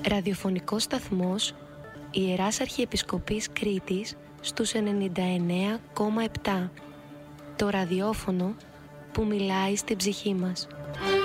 Ραδιοφωνικός σταθμός Ιεράς Αρχιεπισκοπής Κρήτης στους 99,7. Το ραδιόφωνο που μιλάει στην ψυχή μας.